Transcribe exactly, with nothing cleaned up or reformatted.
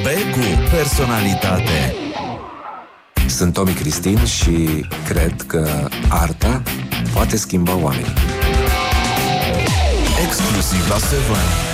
cu personalitate. Sunt Tomi Cristin și cred că arta poate schimba oamenii. Exclusiv la Seven.